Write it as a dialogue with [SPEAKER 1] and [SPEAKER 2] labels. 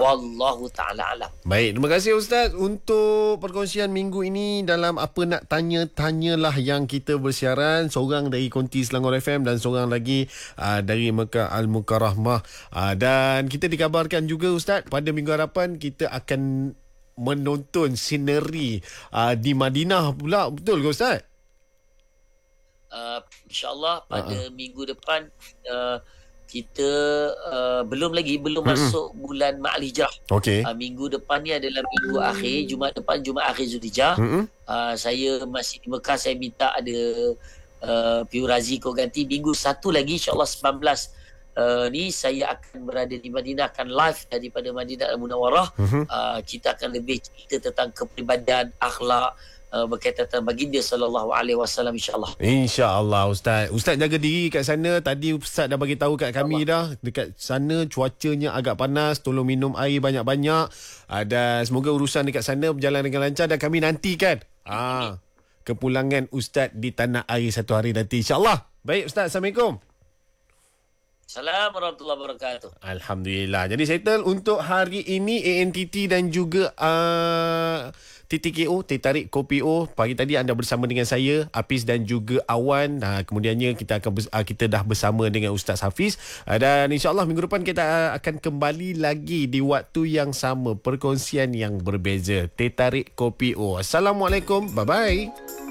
[SPEAKER 1] wallahu taala alam.
[SPEAKER 2] Baik, terima kasih Ustaz untuk perkongsian minggu ini dalam apa nak tanya-tanyalah yang kita bersiaran. Seorang dari Konti Selangor FM dan seorang lagi dari Mekah Al-Mukarramah. Dan kita dikabarkan juga Ustaz, pada minggu hadapan kita akan menonton sineri di Madinah pula. Betul ke Ustaz?
[SPEAKER 1] InsyaAllah pada minggu depan kita belum masuk bulan Ma'al Hijrah.
[SPEAKER 2] Okey.
[SPEAKER 1] Minggu depan ni adalah minggu akhir, Jumaat depan Jumaat akhir Zulhijjah. Saya masih di Mekah, saya minta ada Piu Razi kau ganti. Minggu satu lagi insyaAllah 19 ni saya akan berada di Madinah, akan live daripada Madinah Al-Munawwarah. Kita akan lebih cerita tentang kepribadian, akhlak, berkaitan tentang baginda sallallahu alaihi wasallam,
[SPEAKER 2] insya-Allah. Ustaz jaga diri kat sana. Tadi Ustaz dah bagi tahu kat kami dah, dekat sana cuacanya agak panas, tolong minum air banyak-banyak. Dan semoga urusan dekat sana berjalan dengan lancar dan kami nantikan kepulangan Ustaz di tanah air satu hari nanti, insya-Allah. Baik Ustaz, Assalamualaikum.
[SPEAKER 1] Assalamualaikum warahmatullahi wabarakatuh.
[SPEAKER 2] Alhamdulillah. Jadi settle untuk hari ini ANTT dan juga TTKO, Teh Tarik Kopi O. Pagi tadi anda bersama dengan saya, Hafiz dan juga Awan. Kemudiannya kita dah bersama dengan Ustaz Hafiz. Dan insya-Allah minggu depan kita akan kembali lagi di waktu yang sama, perkongsian yang berbeza. Teh Tarik Kopi O. Assalamualaikum. Bye bye.